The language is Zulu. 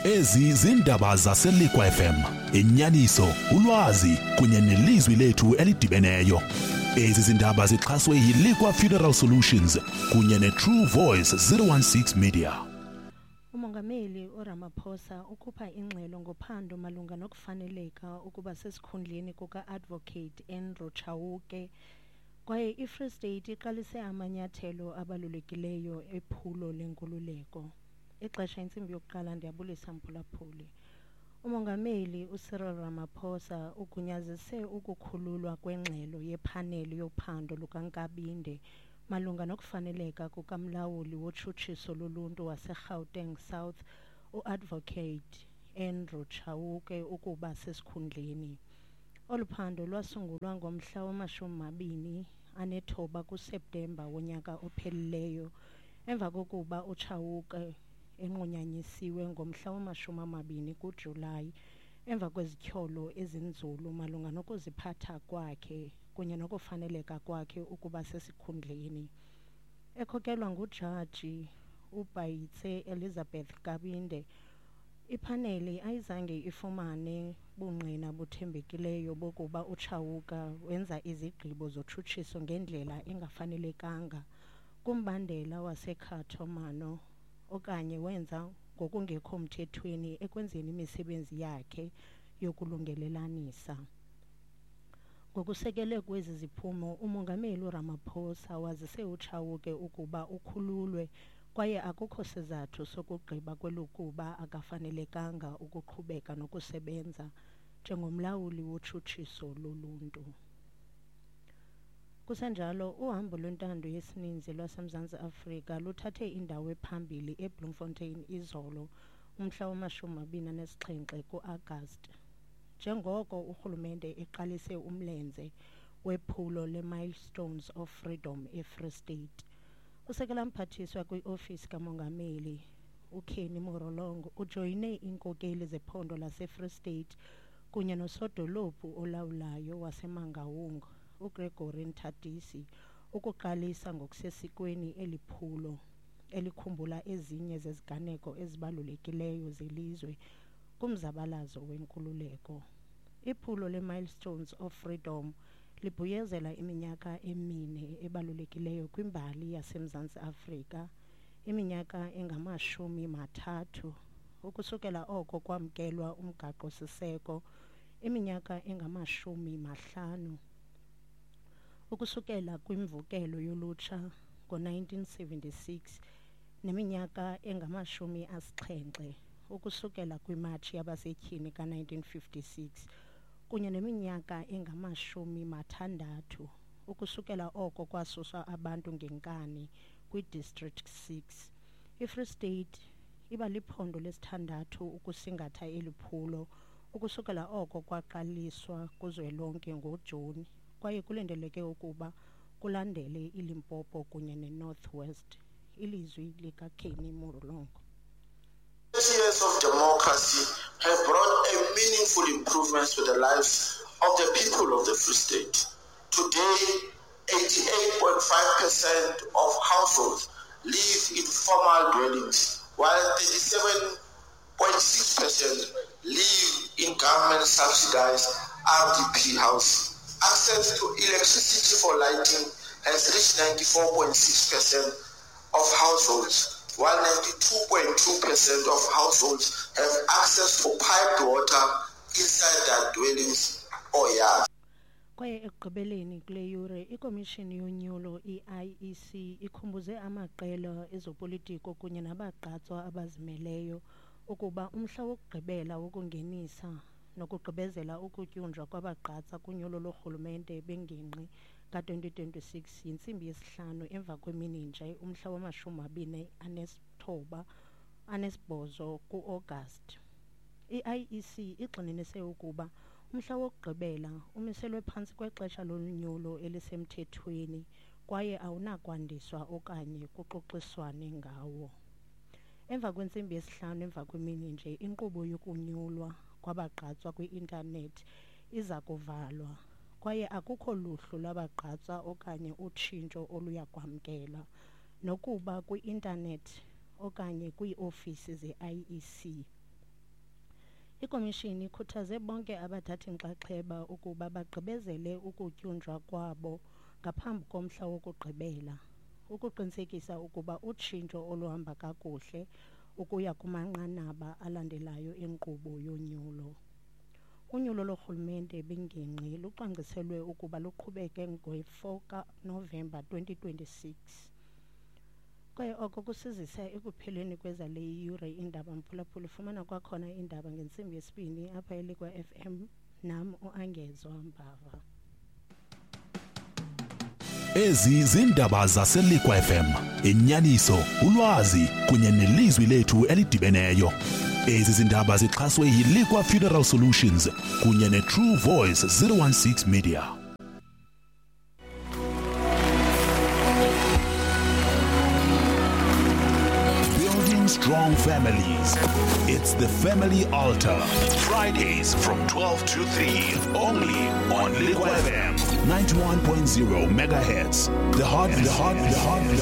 Ezi zindaba zaseLikwa FM, inyaniso, ulwazi kunye nelizwi lethu elidibeneyo. Ezi zindaba zixhaswe yiLikwa Funeral Solutions kunye neTrue Voice 016 Media. Umongameli uRamaphosa ukhupha ingxelo ngophando malunga nokufaneleka ukuba sesikhundleni kuka-Advocate Andrew Chauke kwaye iFree State iqalise amanyathelo abalulekileyo ephulo lenkululeko. Ixesha intsimbi yokuqala ndiyabulisa mphulaphuli. Umongameli uCyril Ramaphosa ugunyazise ukukhululwa kwengxelo yephaneli yophando lukaNkabinde malunga nokufaneleka kukamlawuli wotshutshiso loluntu waseGauteng South uAdvocate Andrew Chauke ukuba sesikhundleni. Olu phando lwasungulwa ngomhla wama-29 kuSeptemba wonyaka ophelileyo emva kokuba uChauke enqunyanyisiwe ngomhla wama-20 kuJulayi emva kwezityholo ezinzulu malunga nokuziphatha kwakhe kunye nokufaneleka kwakhe ukuba sesikhundleni. Ekhokelwa nguJaji uBayitse Elizabeth Kabinde, iphaneli ayizange ifumane bungqina buthembekileyo bokuba uChauke wenza izigqibo zotshutshiso ngendlela engafanelekanga kumbandela waseKhatomano okanye wenza ngokungekho mthethweni ekwenzeni imisebenzi yakhe yokulungelelanisa. Ngokusekele kwezi ziphumo, umongameli uRamaphosa wazise uChauke ukuba ukhululwe kwaye akukho sizathu sokugqiba kwelokuba akafanelekanga ukuqhubeka nokusebenza njengomlawuli wotshutshiso loluntu. Kusenjalo, uhambo lwentando yesininzi lwaseMzantsi Afrika luthathe indawo ephambili eBloemfontein izolo umhla wama-27 kuAgasti, njengoko urhulumente eqalise umlenze wephulo le-Milestones of Freedom eFree State. Usekela mphathiswa kwiofisi kamongameli uKenny Morolongo ujoyine iinkokeli zephondo laseFree State kunye nosodolophu olawulayo waseMangaung uGregory Ntadisi ukuqalisa ngokusesikweni eliphulo elikhumbula ezinye zeziganeko ezibalulekileyo zelizwe kumzabalazo wenkululeko. Iphulo le-Milestones of Freedom libhuyezela iminyaka emine ebalulekileyo kwimbali yaseMzantsi Afrika, iminyaka engama-30 ukusukela oko kwamkelwa umgaqo-siseko, iminyaka engama-50 ukusukela kwimvukelo yolutsha ngo-1976 neminyaka engama-70 ukusukela kwimatshi yabasetyhini ka-1956 kunye neminyaka engama-60 ukusukela oko kwasuswa abantu ngenkani kwiDistrict 6. iFree State iba liphondo lesithandathu ukusingatha eliphulo ukusukela oko kwaqaliswa kuzwelonke ngoJuni kwaye kulindeleke ukuba kulandele iLimpopo kunye neNorth West. Ilizwi likaKenny Morolongo. 30 years of democracy have brought a meaningful improvement to the lives of the people of the Free State. Today, 88.5% of households live in formal dwellings, while 37.6% live in government-subsidized RDP housing. Access to electricity for lighting has reached 94.6% of households, while 92.2% of households have access to piped water inside their dwellings or yards. Kwaye ekugqibeleni kule yure ikomishini yonyulo i-IEC ikhumbuze amaqela ezopolitiko kunye nabagqatswa abazimeleyo ukuba umhla wokugqibela wokungenisa nokugqibezela ukutyunjwa kwabagqatsa kunyulo lorhulumente bengingqi ka-2026 yintsimbi yesihlanu emva kwemini nje umhla wama-28 kuAgasti. I-IEC igxininise ukuba umhla wokugqibela umiselwe phantsi kwexesha lonyulo elisemthethweni kwaye awunakwandiswa okanye kuxoxiswane ngawo. Emva kwentsimbi yesihlanu emva kwemini nje inkqubo yokunyulwa kwabagqatswa kwi-intanethi iza kuvalwa kwaye akukho luhlu lwabagqatswa okanye utshintsho oluya kwamkela nokuba kwi-intanethi okanye kwii-ofisi ze-IEC. Ikomishini ikhuthaze bonke abathathi inxaxheba ukuba bagqibezele ukutyunjwa kwabo ngaphambi komhla wokugqibela, ukuqinisekisa ukuba utshintsho oluhamba kakuhle ukuya kumanqanaba alandelayo enkqubo yonyulo. Unyulo lorhulumente bengingqi lucwangciselwe ukuba luqhubeke ngo-4 Novemba 2026. Kwaye oko kusizisa ekupheleni kwezale yure iindaba mphulaphula ifumana kwakhona iindaba ngentsimbi yesibini apha eLikwa FM nam uAngezwa Mbava. Ezi zindaba zaseLikwa FM, inyaniso, ulwazi kunye nelizwi lethu elidibeneyo. Ezi zindaba zixhaswe yiLikwa Funeral Solutions kunye neTrue Voice 016 Media. Building strong families. It's the Family Altar. Fridays from 12 to 3 only on Likwa FM 91.0 megahertz. The heart.